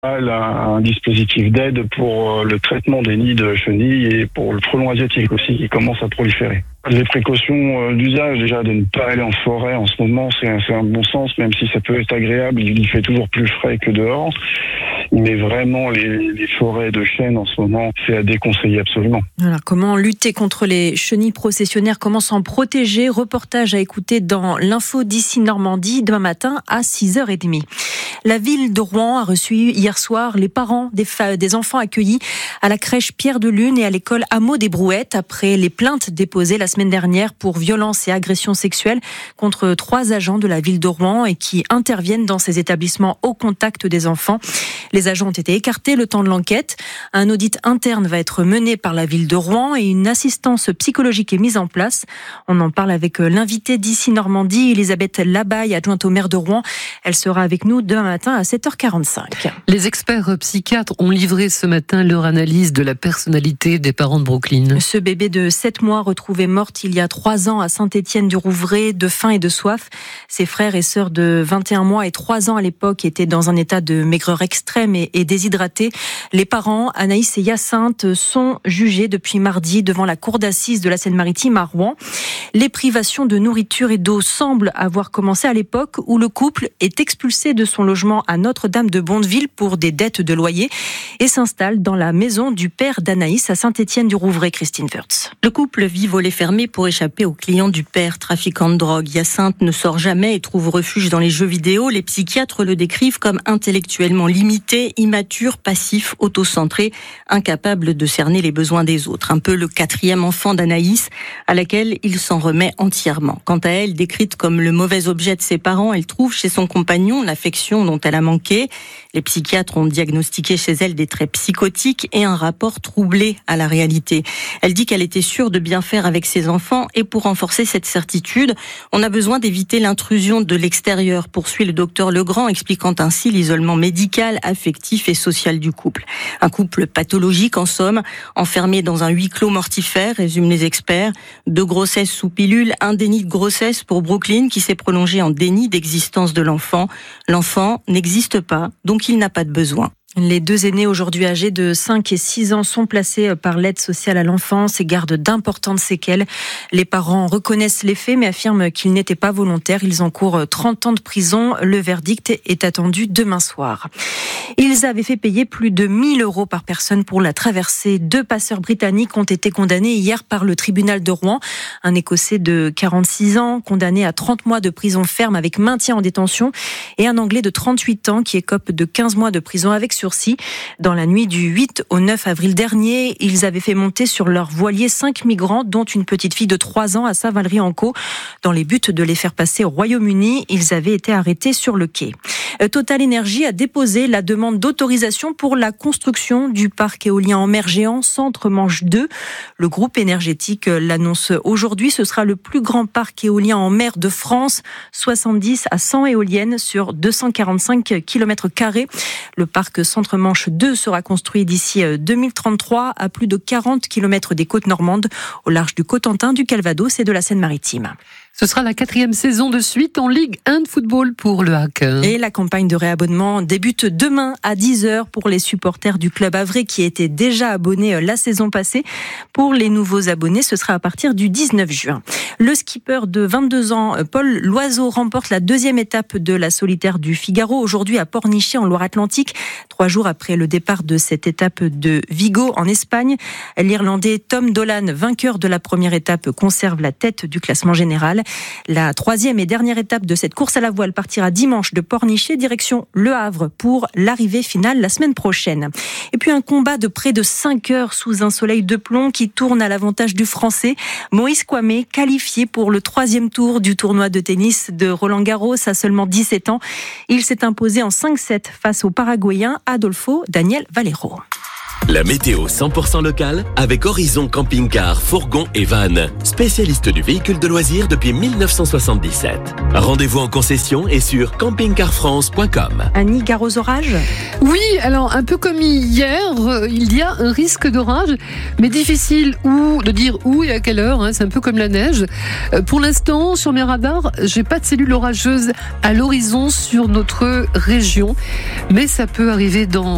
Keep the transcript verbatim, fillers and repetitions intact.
Elle a un dispositif d'aide pour le traitement des nids de chenilles et pour le frelon asiatique aussi qui commence à proliférer. Les précautions d'usage, déjà de ne pas aller en forêt en ce moment, c'est un, c'est un bon sens, même si ça peut être agréable, il fait toujours plus frais que dehors. Mais vraiment, les, les forêts de chênes en ce moment, c'est à déconseiller absolument. Alors, comment lutter contre les chenilles processionnaires, comment s'en protéger? Reportage à écouter dans l'info d'ici Normandie demain matin à six heures trente. La ville de Rouen a reçu hier soir les parents des, fa- des enfants accueillis à la crèche Pierre de Lune et à l'école Hameau des Brouettes après les plaintes déposées la semaine dernière pour violences et agressions sexuelles contre trois agents de la ville de Rouen et qui interviennent dans ces établissements au contact des enfants. Les agents ont été écartés le temps de l'enquête. Un audit interne va être mené par la ville de Rouen et une assistance psychologique est mise en place. On en parle avec l'invitée d'ici Normandie, Elisabeth Labaille, adjointe au maire de Rouen. Elle sera avec nous demain matin à sept heures quarante-cinq. Les experts psychiatres ont livré ce matin leur analyse de la personnalité des parents de Brooklyn. Ce bébé de sept mois retrouvé morte il y a trois ans à Saint-Étienne-du-Rouvray de faim et de soif. Ses frères et sœurs de vingt et un mois et trois ans à l'époque étaient dans un état de maigreur extrême et, et déshydratés. Les parents, Anaïs et Hyacinthe, sont jugés depuis mardi devant la cour d'assises de la Seine-Maritime à Rouen. Les privations de nourriture et d'eau semblent avoir commencé à l'époque où le couple est expulsé de son logement à Notre-Dame-de-Bondeville pour des dettes de loyer et s'installe dans la maison du père d'Anaïs à Saint-Étienne-du-Rouvray, Christine Wurtz. Le couple vit volet fermé pour échapper aux clients du père, trafiquant de drogue. Hyacinthe ne sort jamais et trouve refuge dans les jeux vidéo. Les psychiatres le décrivent comme intellectuellement limité, immature, passif, autocentré, incapable de cerner les besoins des autres. Un peu le quatrième enfant d'Anaïs, à laquelle il s'en remet entièrement. Quant à elle, décrite comme le mauvais objet de ses parents, elle trouve chez son compagnon l'affection dont elle a manqué. Les psychiatres ont diagnostiqué chez elle des traits psychotiques et un rapport troublé à la réalité. Elle dit qu'elle était sûre de bien faire avec ses enfants et pour renforcer cette certitude, on a besoin d'éviter l'intrusion de l'extérieur, poursuit le docteur Legrand, expliquant ainsi l'isolement médical, affectif et social du couple. Un couple pathologique en somme, enfermé dans un huis clos mortifère, résument les experts. Deux grossesses sous pilule, un déni de grossesse pour Brooklyn qui s'est prolongé en déni d'existence de l'enfant. L'enfant n'existe pas, donc il n'a pas de besoin. Les deux aînés, aujourd'hui âgés de cinq et six ans, sont placés par l'aide sociale à l'enfance et gardent d'importantes séquelles. Les parents reconnaissent les faits mais affirment qu'ils n'étaient pas volontaires. Ils encourent trente ans de prison. Le verdict est attendu demain soir. Ils avaient fait payer plus de mille euros par personne pour la traversée. Deux passeurs britanniques ont été condamnés hier par le tribunal de Rouen. Un Écossais de quarante-six ans, condamné à trente mois de prison ferme avec maintien en détention, et un Anglais de trente-huit ans qui écope de quinze mois de prison avec sursis. Dans la nuit du huit au neuf avril dernier, ils avaient fait monter sur leur voilier cinq migrants, dont une petite fille de trois ans à Saint-Valery-en-Caux. Dans les buts de les faire passer au Royaume-Uni, ils avaient été arrêtés sur le quai. Total Énergie a déposé la demande d'autorisation pour la construction du parc éolien en mer géant Centre Manche deux. Le groupe énergétique l'annonce aujourd'hui. Ce sera le plus grand parc éolien en mer de France, soixante-dix à cent éoliennes sur deux cent quarante-cinq kilomètres carrés. Le parc Centre Manche deux sera construit d'ici deux mille trente-trois à plus de quarante kilomètres des côtes normandes, au large du Cotentin, du Calvados et de la Seine-Maritime. Ce sera la quatrième saison de suite en Ligue un de football pour le H A C. Et la campagne de réabonnement débute demain à dix heures pour les supporters du club havrais qui étaient déjà abonnés la saison passée. Pour les nouveaux abonnés, ce sera à partir du dix-neuf juin. Le skipper de vingt-deux ans, Paul Loiseau, remporte la deuxième étape de la solitaire du Figaro, aujourd'hui à Pornichet en Loire-Atlantique. Trois jours après le départ de cette étape de Vigo en Espagne, l'Irlandais Tom Dolan, vainqueur de la première étape, conserve la tête du classement général. La troisième et dernière étape de cette course à la voile partira dimanche de Pornichet, direction Le Havre, pour l'arrivée finale la semaine prochaine. Et puis un combat de près de cinq heures sous un soleil de plomb qui tourne à l'avantage du Français. Moïse Kouamé, qualifié pour le troisième tour du tournoi de tennis de Roland-Garros à seulement dix-sept ans. Il s'est imposé en cinq sept face au Paraguayen Adolfo Daniel Valero. La météo cent pour cent locale avec Horizon Camping-Car, Fourgon et Van, spécialiste du véhicule de loisirs depuis mille neuf cent soixante-dix-sept. Rendez-vous en concession et sur camping car france point com. Annie, gare aux orages ? Oui, alors un peu comme hier, il y a un risque d'orage, mais difficile où, de dire où et à quelle heure, hein, c'est un peu comme la neige. Pour l'instant, sur mes radars, j'ai pas de cellules orageuses à l'horizon sur notre région, mais ça peut arriver dans